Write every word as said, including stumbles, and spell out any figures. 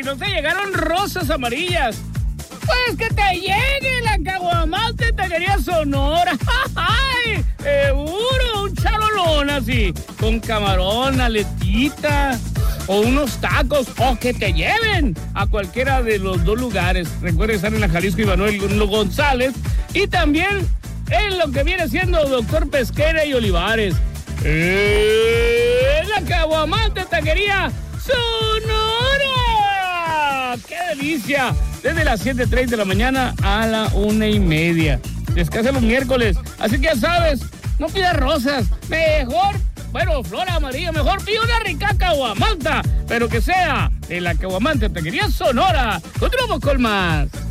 no te llegaron rosas amarillas, pues que te llegue la Caguamante Taquería Sonora. ¡Ay! Seguro, un charolón así, con camarón, aletita, o unos tacos, o que te lleven a cualquiera de los dos lugares. Recuerda estar en la Jalisco y Manuel González, y también en lo que viene siendo Doctor Pesquera y Olivares. ¡Eh! La Caguamante Taquería Sonora. ¡Qué delicia! Desde las siete treinta de la mañana a la una y media. Descansa los miércoles. Así que ya sabes, no pidas rosas. Mejor, bueno, flor amarilla, mejor pide una rica caguamanta. Pero que sea de la Caguamante Taquería Sonora. Continuamos con más.